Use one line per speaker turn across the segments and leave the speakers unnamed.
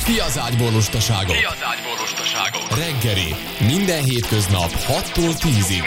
Fi az ágyból lustaságot. Reggeli, minden hétköznap 6-tól 10-ig.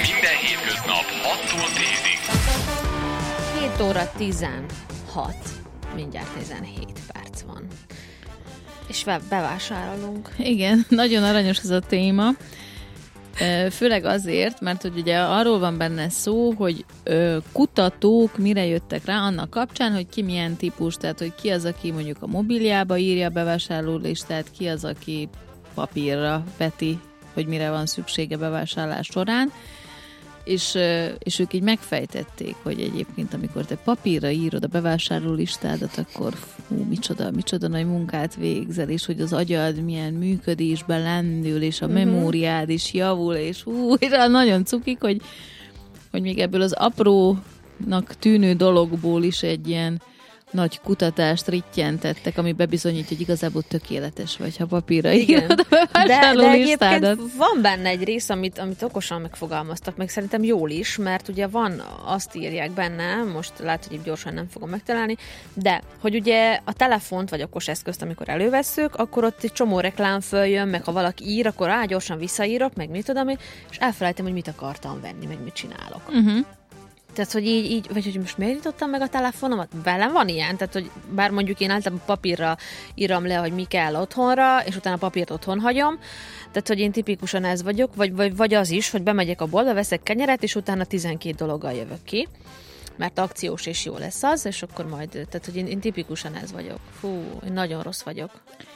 7 óra 16. Mindjárt 17 perc van. És bevásárolunk.
Igen, nagyon aranyos ez a téma. Főleg azért, mert hogy ugye arról van benne szó, hogy kutatók mire jöttek rá annak kapcsán, hogy ki milyen típus, tehát hogy ki az, aki mondjuk a mobiljába írja a bevásárlólistát, ki az, aki papírra veti, hogy mire van szüksége bevásárlás során, és ők így megfejtették, hogy egyébként amikor te papírra írod a bevásárlólistádat, akkor micsoda nagy munkát végzel, és hogy az agyad milyen működésben lendül, és a memóriád is javul, és nagyon cukik, hogy még ebből az aprónak tűnő dologból is egy ilyen nagy kutatást rittyentettek, ami bebizonyítja, hogy igazából tökéletes vagy, ha papírra írod a bevásárlólistádat.
De egyébként van benne egy rész, amit okosan megfogalmaztak, meg szerintem jól is, mert ugye van, azt írják benne, most lehet, hogy gyorsan nem fogom megtalálni, de hogy ugye a telefont vagy okos eszközt, amikor elővesszük, akkor ott egy csomó reklám följön, meg ha valaki ír, akkor gyorsan visszaírok, meg mit tudom én, és elfelejtem, hogy mit akartam venni, meg mit csinálok. Tehát, hogy így, vagy hogy most miért nyitottam meg a telefonomat? Velem van ilyen, tehát, hogy bár mondjuk én általában papírra írom le, hogy mi kell otthonra, és utána papírt otthon hagyom, tehát, hogy én tipikusan ez vagyok, vagy az is, hogy bemegyek a boltba, veszek kenyeret, és utána 12 dologgal jövök ki, mert akciós és jó lesz az, és akkor majd, tehát, hogy én tipikusan ez vagyok. Fú, én nagyon rossz vagyok.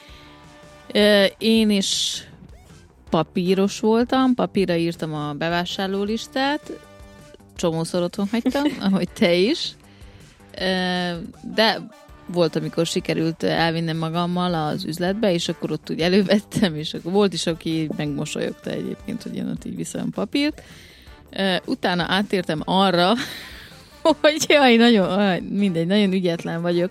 Én is papíros voltam, papírra írtam a bevásárlólistát, csomószor otthon hagytam, ahogy te is, de volt, amikor sikerült elvinnem magammal az üzletbe, és akkor ott úgy elővettem, és akkor volt is, aki megmosolyogta egyébként, hogy én ott így viszem papírt. Utána átértem arra, hogy nagyon ügyetlen vagyok.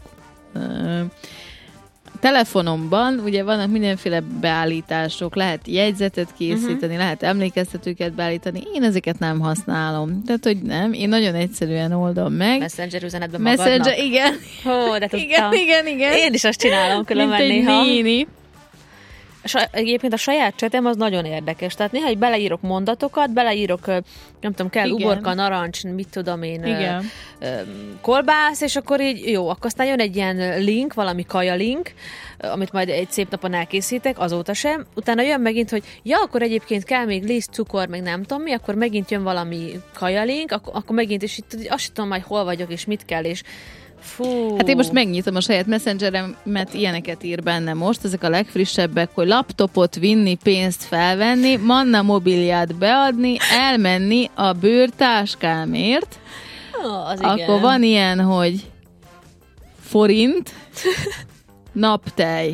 Telefonomban ugye vannak mindenféle beállítások, lehet jegyzetet készíteni, lehet emlékeztetőket beállítani, én ezeket nem használom. Tehát, hogy nem, én nagyon egyszerűen oldom meg.
Messenger üzenetben magadnak.
Igen.
Hó, de tudtam.
Igen.
Én is azt csinálom különben néha. Néni. Egyébként a saját csetem az nagyon érdekes. Tehát néha beleírok mondatokat, nem tudom, kell uborka, narancs, mit tudom én, kolbász, és akkor így jó, akkor aztán jön egy ilyen link, valami kaja link, amit majd egy szép napon elkészítek, azóta sem. Utána jön megint, hogy akkor egyébként kell még liszt, cukor, meg nem tudom mi, akkor megint jön valami kaja link, akkor megint, és itt azt sem tudom, hogy hol vagyok, és mit kell, és fú.
Hát én most megnyitom a saját messengeremet, ilyeneket ír benne most, ezek a legfrissebbek, hogy laptopot vinni, pénzt felvenni, Manna mobilját beadni, elmenni a bőrtáskámért. Akkor van ilyen, hogy forint, naptej,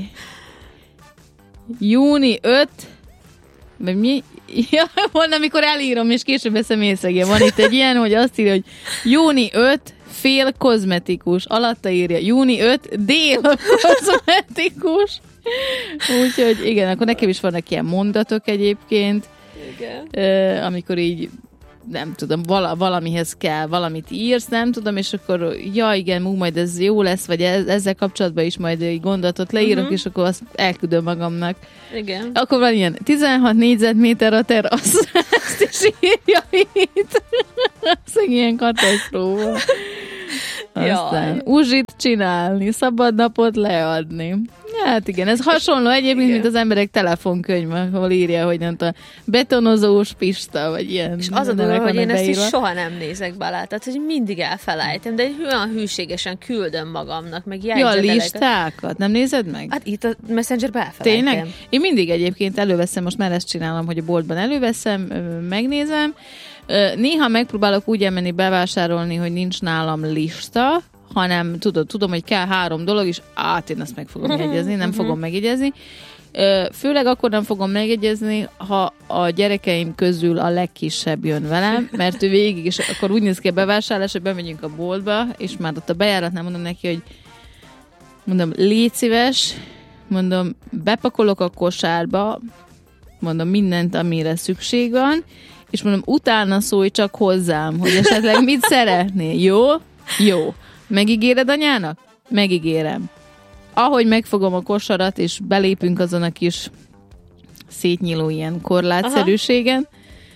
júni 5, vagy mi? Ja, van, amikor elírom, és később veszem észre. Van itt egy ilyen, hogy azt írja, hogy júni 5, fél kozmetikus. Alatta írja, júni 5, dél kozmetikus. Úgyhogy igen, akkor nekem is vannak ilyen mondatok egyébként. Igen. Amikor így nem tudom, valamihez kell, valamit írsz, nem tudom, és akkor igen, majd ez jó lesz, vagy ezzel kapcsolatban is majd egy gondolatot leírok, és akkor azt elküldöm magamnak.
Igen.
Akkor van ilyen 16 négyzetméter a terasz. Ezt is írja itt. Szegény katasztrófa. Aztán uzsit csinálni, szabad napot leadni. Hát igen, ez hasonló egyébként, mint az emberek telefonkönyv, ahol írja, hogy nem tudom, betonozós Pista, vagy ilyen. És
az a dolog, hogy én ezt is soha nem nézek bele, tehát hogy mindig elfelejtem, de olyan hűségesen küldöm magamnak, meg jegyzetelek.
Ja, listákat, nem nézed meg?
Hát itt a Messengerbe elfelejtem.
Tényleg? Én mindig egyébként előveszem, most már ezt csinálom, hogy a boltban előveszem, megnézem. Néha megpróbálok úgy elmenni bevásárolni, hogy nincs nálam lista, hanem tudom, hogy kell 3 dolog, és én azt meg fogom megjegyezni, nem fogom megjegyezni. Főleg akkor nem fogom megjegyezni, ha a gyerekeim közül a legkisebb jön velem, mert ő végig, és akkor úgy néz ki a bevásárlás, hogy bemegyünk a boltba, és már ott a bejáratnál mondom neki, hogy mondom, légy szíves, mondom, bepakolok a kosárba, mondom, mindent, amire szükség van, és mondom, utána szólj csak hozzám, hogy esetleg mit szeretnél. Jó? Jó. Megígéred anyának? Megígérem. ahogy megfogom a kosarat, és belépünk azon a kis szétnyíló ilyen korlátszerűségen,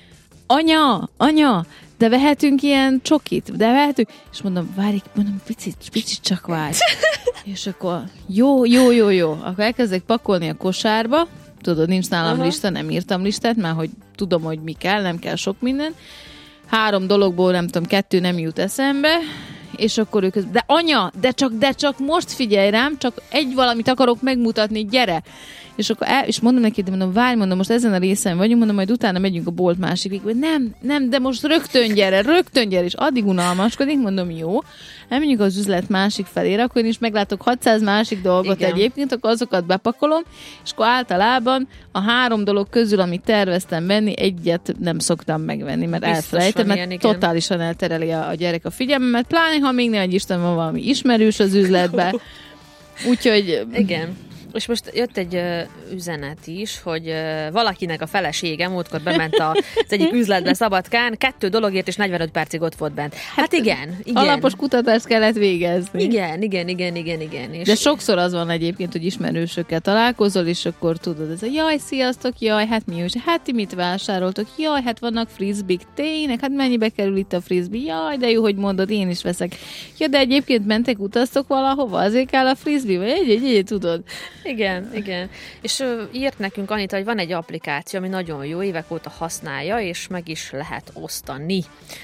anya, de vehetünk ilyen csokit, de vehetünk, és mondom, várj, picit csak várj. És akkor jó, akkor elkezdek pakolni a kosárba, tudod, nincs nálam lista, nem írtam listát, mert hogy tudom, hogy mi kell, nem kell sok minden. 3 dologból, nem tudom, 2 nem jut eszembe, és akkor ők, de anya, de csak most figyelj rám, csak egy valamit akarok megmutatni, gyere! És akkor és mondom neki, de várj, most ezen a részen vagyunk, mondom, majd utána megyünk a bolt másik végig, nem, de most rögtön gyere, és addig unalmaskodik, mondom, jó, elmegyünk az üzlet másik felére, akkor én is meglátok 600 másik dolgot. Igen. Egyébként, akkor azokat bepakolom, és akkor általában a 3 dolog közül, amit terveztem venni, egyet nem szoktam megvenni, mert elfelejtem, mert ilyen, totálisan eltereli a gyerek a figyelmemet, pláne, ha még ne egy Isten van valami ismerős az üzletbe. Úgyhogy...
Igen. És most jött egy üzenet is, hogy valakinek a felesége múltkor bement az egyik üzletbe Szabadkán, 2 dologért és 45 percig ott volt bent. Hát igen.
Alapos kutatást kellett végezni.
Igen. És
de sokszor az van egyébként, hogy ismerősökkel találkozol, és akkor tudod, ez a jaj, sziasztok, jaj, hát mi is, hát ti mit vásároltok, jaj, hát vannak frisbee-k, tényleg, hát mennyibe kerül itt a frisbee, jaj, de jó, hogy mondod, én is veszek. Ja, de egyébként mentek, utaztok valahova, azért kell a frisbee, vagy egy, tudod.
Igen. És írt nekünk Anita, hogy van egy applikáció, ami nagyon jó, évek óta használja, és meg is lehet osztani.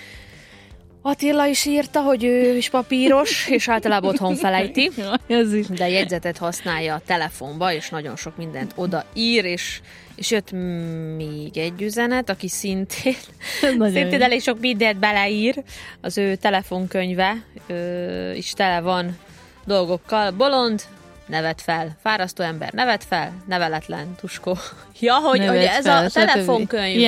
Attila is írta, hogy ő is papíros, és általában otthon felejti, de jegyzetet használja a telefonba, és nagyon sok mindent odaír, és jött még egy üzenet, aki szintén elég sok mindent beleír, az ő telefonkönyve is tele van dolgokkal. Bolond, nevet fel. Fárasztó ember, nevet fel. Neveletlen, tuskó. Ja, hogy ez fel, a telefonkönyv.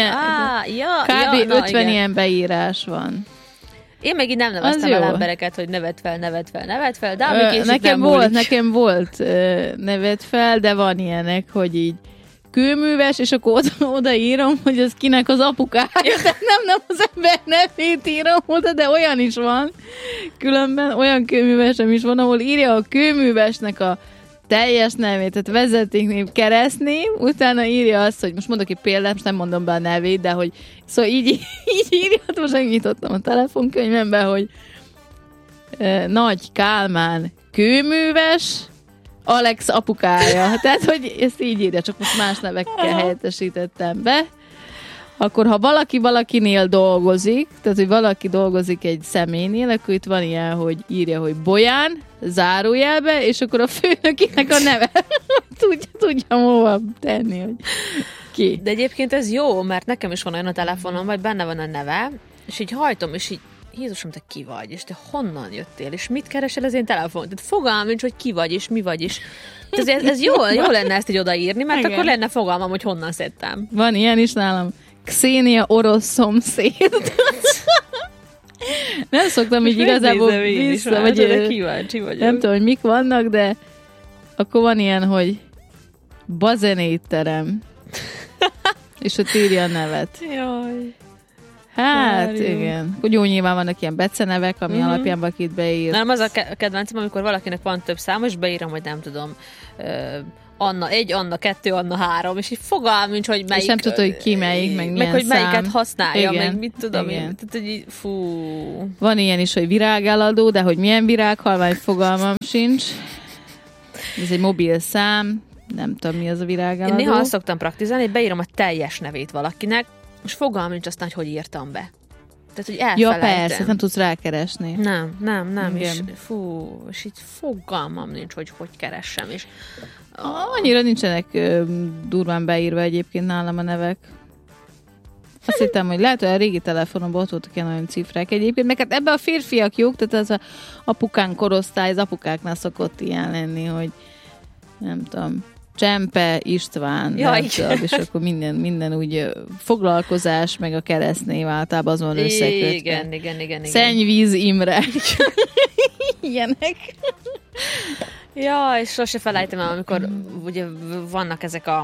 Kb. 50 igen. Ilyen beírás van.
Én meg így nem neveztem el embereket, hogy nevet fel, de amikor
nekem volt nevet fel, de van ilyenek, hogy így kőműves, és akkor odaírom, hogy ez kinek az apukája. Tehát nem az ember nevét írom oda, de olyan is van. Különben olyan kőművesem is van, ahol írja a kőművesnek a teljes nevét, tehát vezetéknév, keresztnév, utána írja azt, hogy most mondok egy példát, most nem mondom be a nevét, de hogy szóval így írja, most megnyitottam a telefonkönyvembe, hogy Nagy Kálmán kőműves, Alex apukája. Tehát, hogy ezt így írja, csak most más nevekkel helyettesítettem be. Akkor, ha valakinél dolgozik, tehát, hogy valaki dolgozik egy személynél, akkor itt van ilyen, hogy írja, hogy Bolyán, zárójelbe, és akkor a főnökének a neve. Tudja hova tenni, hogy ki.
De egyébként ez jó, mert nekem is van olyan a telefonom, vagy benne van a neve, és így hajtom, és így Jézusom, te ki vagy, és te honnan jöttél, és mit keresel az én telefon? Tehát fogalmam nincs, hogy ki vagy, és mi vagy, és ez jó lenne ezt így odaírni, mert igen. Akkor lenne fogalmam, hogy honnan szedtem.
Van ilyen is nálam. Xenia orosz szomszéd. Nem szoktam így igazából vissza, vagy
kíváncsi vagyok.
Nem tudom, hogy mik vannak, de akkor van ilyen, hogy bazenétterem. És ott írja a nevet.
Jaj.
Hát, igen. Úgy jó, nyilván vannak ilyen becenevek, ami alapján bakit beír.
Nem, az a kedvencem, amikor valakinek van több szám, és beírom, hogy nem tudom, Anna 1, Anna 2, Anna 3, és így fogalmam nincs, hogy melyik.
És nem tudod, hogy ki melyik, meg milyen
hogy melyiket
szám.
használja,
igen,
meg mit tudom
igen.
én. Tehát, hogy fú.
Van ilyen is, hogy virágeladó, de hogy milyen virághalvány, fogalmam sincs. Ez egy mobil szám, nem tudom, mi az a virágeladó.
Én néha azt szoktam praktizálni, hogy beírom a teljes nevét valakinek, és fogalmam nincs aztán, hogy írtam be. Tehát, hogy elfelejtem.
Ja, persze, nem tudsz rákeresni.
Nem, és fú, és így fogalmam nincs, hogy keressem, és
annyira nincsenek durván beírva egyébként nálam a nevek. Azt hittem, hogy lehet, hogy a régi telefonomban ott voltak ilyen olyan cifrák egyébként, meg hát ebben a férfiak jók, tehát az apukán korosztály, az apukáknál szokott ilyen lenni, hogy nem tudom, Csempe István, és akkor minden úgy foglalkozás, meg a keresztnév általában az van összekötve.
Igen.
Szennyvíz Imre. Ilyenek.
Ja, és sose felejtem el, amikor ugye vannak ezek a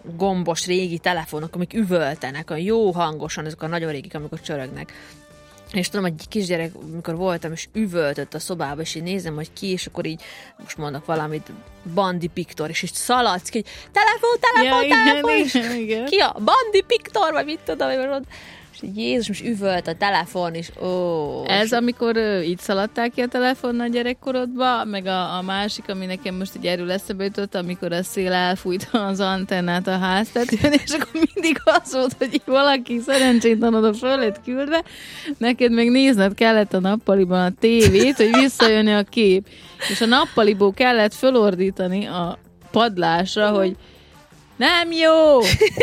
gombos régi telefonok, amik üvöltenek, a jó hangosan, ezek a nagyon régik, amikor csörögnek. És tudom, egy kisgyerek, amikor voltam, és üvöltött a szobába, és így nézem, hogy ki, és akkor így most mondok valamit, Bandi Piktor, és így szaladsz ki, telefon, és ki a Bandi Piktor, vagy mit tudom, és így Jézus, most üvölt a telefon, és
Ez amikor így szaladtál ki a telefonnal gyerekkorodba, meg a másik, ami nekem most így erről eszembe jutott, amikor a szél elfújta az antennát a háztetőn, és akkor mindig az volt, hogy így valaki szerencsétlen oda föl lett küldve, neked meg nézned kellett a nappaliban a tévét, hogy visszajönni a kép. És a nappaliból kellett fölordítani a padlásra, hogy nem jó!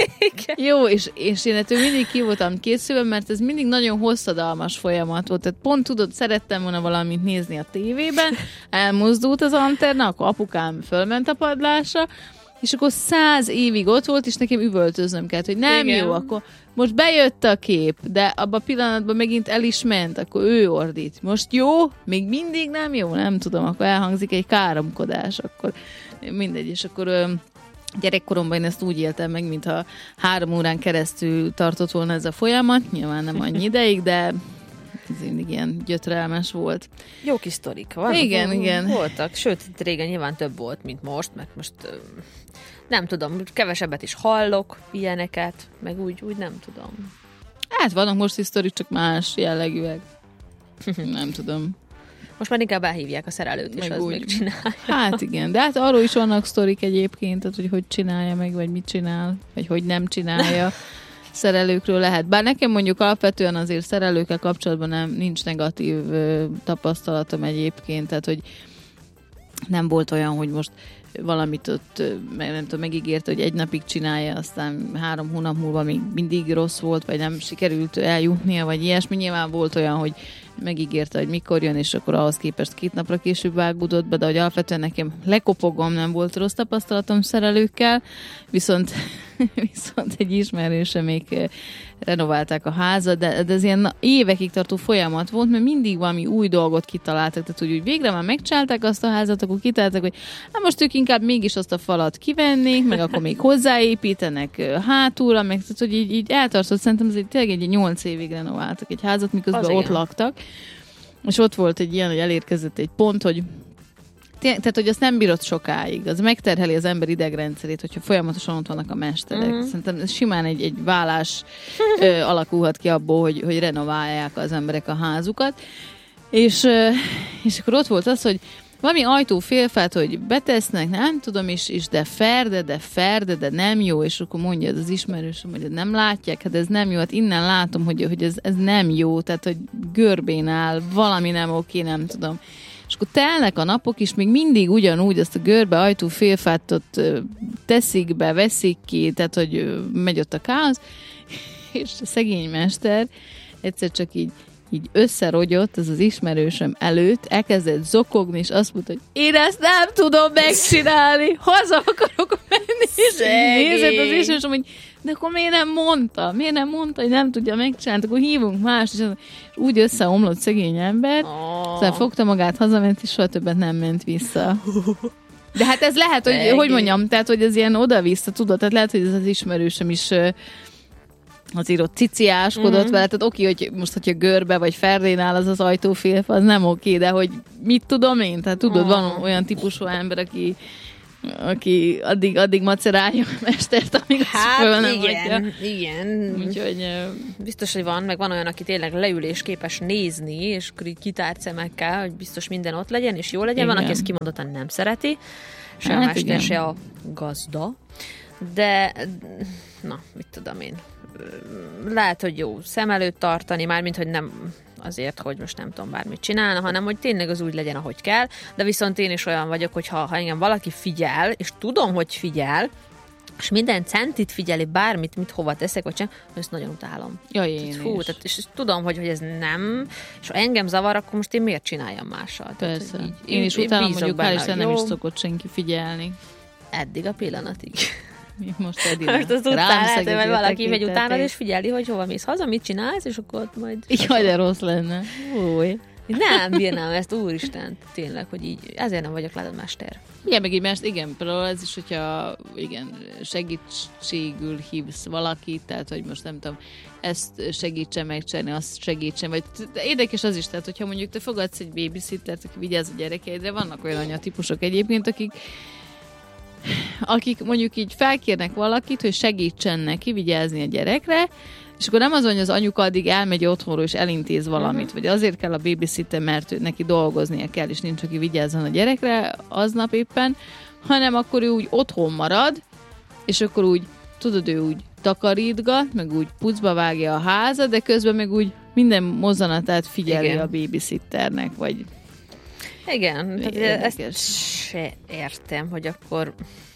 Jó, és én ettől mindig ki voltam készülve, mert ez mindig nagyon hosszadalmas folyamat volt. Tehát pont tudod, szerettem volna valamit nézni a tévében, elmozdult az antenna, akkor apukám fölment a padlásra, és akkor 100 évig ott volt, és nekem üvöltöznöm kellett, hogy nem igen. Jó, akkor most bejött a kép, de abban a pillanatban megint el is ment, akkor ő ordít. Most jó? Még mindig nem jó? Nem tudom, akkor elhangzik egy káromkodás, akkor mindegy, és akkor gyerekkoromban én ezt úgy éltem meg, mintha 3 órán keresztül tartott volna ez a folyamat, nyilván nem annyi ideig, de ez mindig ilyen gyötrelmes volt.
Jó kis sztorik van.
Igen.
Voltak, sőt, régen nyilván több volt, mint most, mert most nem tudom, kevesebbet is hallok ilyeneket, meg úgy nem tudom.
Hát vannak most is sztorik, csak más jellegűek. Nem tudom.
Most már inkább elhívják a szerelőt, és az megcsinálja.
Hát igen, de hát arról is vannak sztorik egyébként, tehát, hogy csinálja meg, vagy mit csinál, vagy hogy nem csinálja. Szerelőkről lehet. Bár nekem mondjuk alapvetően azért szerelőkkel kapcsolatban nincs negatív tapasztalatom egyébként, tehát, hogy nem volt olyan, hogy most valamit ott, nem tudom, megígérte, hogy 1 napig csinálja, aztán 3 hónap múlva még mindig rossz volt, vagy nem sikerült eljutnia, vagy ilyesmi. Nyilván volt olyan, hogy megígérte, hogy mikor jön, és akkor ahhoz képest 2 napra később vágódott be, de hogy alapvetően nekem lekopogom, nem volt rossz tapasztalatom szerelőkkel, viszont egy ismerőse még renoválták a házat, de ez ilyen évekig tartó folyamat volt, mert mindig valami új dolgot kitaláltak, tehát úgy végre már megcsinálták azt a házat, akkor kitaláltak, hogy hát most ők inkább mégis azt a falat kivennék, meg akkor még hozzáépítenek hátulra, meg tehát, hogy így eltartott, szerintem ez tényleg egy 8 évig renováltak egy házat, miközben az ott igen. Laktak, és ott volt egy ilyen, hogy elérkezett egy pont, hogy tehát, hogy azt nem bírod sokáig. Az megterheli az ember idegrendszerét, hogyha folyamatosan ott vannak a mesterek. Szerintem ez simán egy vállás alakulhat ki abból, hogy renoválják az emberek a házukat. És akkor ott volt az, hogy valami ajtófélfát, hogy betesznek, nem tudom is, de ferde, de nem jó, és akkor mondja az ismerősöm, hogy nem látják, hát ez nem jó, hát innen látom, hogy ez nem jó, tehát, hogy görbén áll, valami nem oké, nem tudom. És akkor telnek a napok, és még mindig ugyanúgy azt a görbe ajtófélfát ott teszik be, veszik ki, tehát, hogy megy ott a káosz, és a szegény mester egyszer csak így összerogyott az ismerősöm előtt, elkezdett zokogni, és azt mondta, hogy én ezt nem tudom megcsinálni, haza akarok menni, és nézett az ismerősöm, hogy de akkor miért nem mondta, hogy nem tudja megcsinálni, akkor hívunk más, és úgy összeomlott szegény ember, aztán fogta magát, hazament, és soha többet nem ment vissza. De hát ez lehet, hogy mondjam, tehát, hogy ez ilyen oda-vissza, tudod, tehát lehet, hogy ez az ismerősöm is azért ott ciciáskodott vele, tehát oké, hogy most, hogyha görbe vagy ferdén áll az ajtófélfa, az nem oké, de hogy mit tudom én? Tehát tudod, van olyan típusú ember, aki addig macerálja a mestert, amíg
hát
föl nem
igen. Úgyhogy biztos, hogy van, meg van olyan, aki tényleg leül és képes nézni, és akkor így kitárt szemekkel, hogy biztos minden ott legyen, és jó legyen. Igen. Van, aki ezt kimondottan nem szereti, se a mester, se a gazda. De, na, mit tudom én. Lehet, hogy jó szem előtt tartani, mármint, hogy nem azért, hogy most nem tudom bármit csinálna, hanem, hogy tényleg az úgy legyen, ahogy kell, de viszont én is olyan vagyok, hogy ha engem valaki figyel, és tudom, hogy figyel, és minden centit figyeli, bármit, mit hova teszek, vagy sem, ezt nagyon utálom.
Jaj, én is.
Tehát, és tudom, hogy ez nem, és ha engem zavar, akkor most én miért csináljam mással?
Persze. Tehát, én is utálom, mondjuk hál' Isten nem is szokott senki figyelni.
Eddig a pillanatig.
Most Edina.
Most az után lehet, hogy valaki megy utána, és figyeli, hogy hova mész haza, mit csinálsz, és akkor majd...
Jaj, de rossz lenne. Új.
Nem bírnám ezt, úristen, tényleg, hogy így, ezért nem vagyok látomester.
Igen, meg így más, igen, például ez is, hogyha igen, segítségül hívsz valakit, tehát, hogy most nem tudom, ezt segítsen megcsinálni, azt segítsen, vagy érdekes az is, tehát, hogyha mondjuk te fogadsz egy babysittert, aki vigyáz a gyerekeidre, vannak olyan anyatípusok egyébként, akik mondjuk így felkérnek valakit, hogy segítsen neki vigyázni a gyerekre, és akkor nem az, hogy az anyuka addig elmegy otthonról, és elintéz valamit, vagy azért kell a babysitter, mert neki dolgoznia kell, és nincs, aki vigyázzon a gyerekre aznap éppen, hanem akkor ő úgy otthon marad, és akkor úgy, tudod, ő úgy takarítgat, meg úgy pucba vágja a házat, de közben meg úgy minden mozzanatát figyeli a babysitternek, vagy...
Igen, tehát ezt se értem, hogy akkor...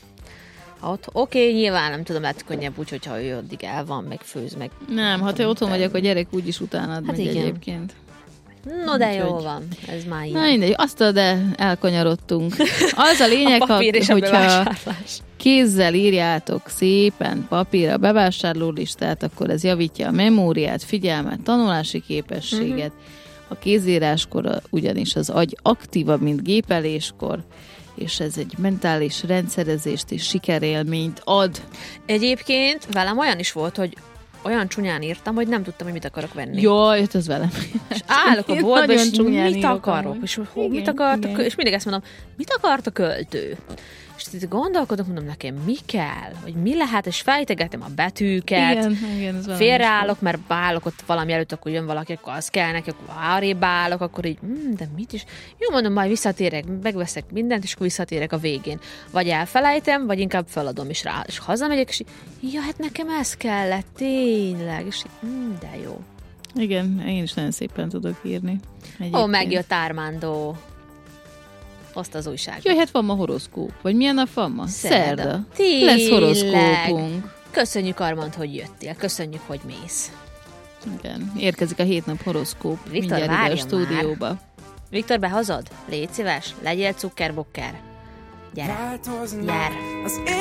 Oké, nyilván nem tudom, lehet könnyebb úgy, hogyha ő addig el van, meg főz, meg...
Nem, ha te otthon vagy, akkor a gyerek úgyis utánad meg egyébként.
No, de jó van, ez már ilyen.
Na mindegy, azt de elkanyarodtunk. Az a lényeg,
hogyha
kézzel írjátok szépen papírra bevásárlólistát, akkor ez javítja a memóriát, figyelmet, tanulási képességet. A kézíráskor ugyanis az agy aktívabb, mint gépeléskor, és ez egy mentális rendszerezést és sikerélményt ad.
Egyébként velem olyan is volt, hogy olyan csúnyán írtam, hogy nem tudtam, hogy mit akarok venni.
Jaj, ez velem.
És állok a boltba, és mit akarok?
Amúgy.
És mit akart? És mindig ezt mondom, mit akart a költő? És itt gondolkodok, mondom, nekem mi kell? Hogy mi lehet? És fejtegetem a betűket.
Igen,
félreállok, mert beállok ott valami előtt, akkor jön valaki, akkor az kell neki, akkor arrébb állok, akkor így, de mit is? Jó, mondom, majd visszatérek, megveszek mindent, és akkor visszatérek a végén. Vagy elfelejtem, vagy inkább feladom is rá. És hazamegyek, és így, hát nekem ez kellett, tényleg. És így, de jó.
Igen, én is nagyon szépen tudok írni.
Megjött Armando. Azt az újságot.
Jöhet van ma horoszkóp. Vagy milyen nap van ma? Szerda.
Tényleg.
Lesz horoszkópunk.
Köszönjük, Armand, hogy jöttél. Köszönjük, hogy mész.
Igen. Érkezik a 7 nap horoszkóp.
Viktor,
mindjárt ide a stúdióba.
Már. Viktor, behozod? Légy szíves, legyél cukkerbokker. Gyere. Gyere.